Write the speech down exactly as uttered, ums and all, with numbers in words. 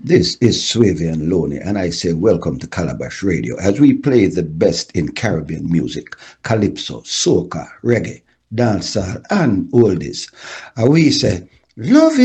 This is Swavian Loney, and I say welcome to Calabash Radio as we play the best in Caribbean music, calypso, soca, reggae, dancehall, and oldies. And we say, love